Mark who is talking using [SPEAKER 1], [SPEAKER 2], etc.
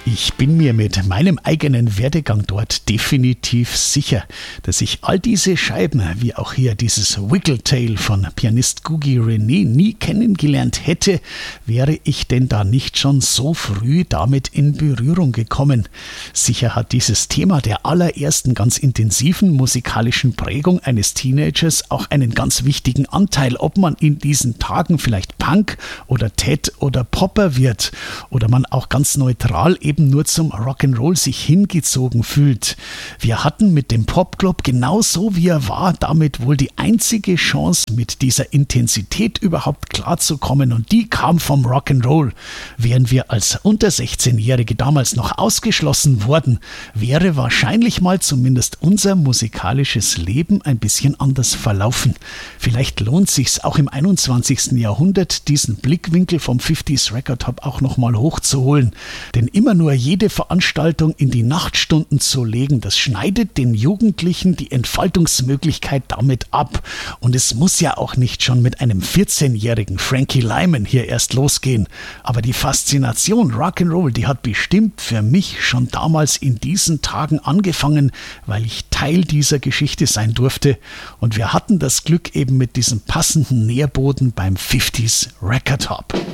[SPEAKER 1] Ich bin mir mit meinem eigenen Werdegang dort definitiv sicher, dass ich all diese Scheiben, wie auch hier dieses Wiggletail von Pianist Gugi René, nie kennengelernt hätte, wäre ich denn da nicht schon so früh damit in Berührung gekommen. Sicher hat dieses Thema der allerersten ganz intensiven musikalischen Prägung eines Teenagers auch einen ganz wichtigen Anteil, ob man in diesen Tagen vielleicht Punk oder Ted oder Popper wird oder man auch ganz neutral eben nur zum Rock'n'Roll sich hingezogen fühlt. Wir hatten mit dem Popclub genauso wie er war damit wohl die einzige Chance, mit dieser Intensität überhaupt klarzukommen, und die kam vom Rock'n'Roll. Wären wir als unter 16-Jährige damals noch ausgeschlossen worden, wäre wahrscheinlich mal zumindest unser musikalisches Leben ein bisschen anders verlaufen. Vielleicht lohnt sich's auch im 21. Jahrhundert, diesen Blickwinkel vom 50s Record Hub auch nochmal hochzuholen. Denn immer nur jede Veranstaltung in die Nachtstunden zu legen, das schneidet den Jugendlichen die Entfaltungsmöglichkeit damit ab. Und es muss ja auch nicht schon mit einem 14-jährigen Frankie Lymon hier erst losgehen. Aber die Faszination Rock'n'Roll, die hat bestimmt für mich schon damals in diesen Tagen angefangen, weil ich Teil dieser Geschichte sein durfte. Und wir hatten das Glück eben mit diesem passenden Nährboden beim 50s Record Hub.